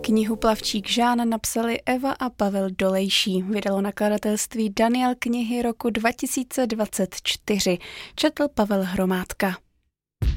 Knihu Plavčík Žán napsali Eva a Pavel Dolejší. Vydalo nakladatelství Daniel knihy roku 2024. Četl Pavel Hromádka.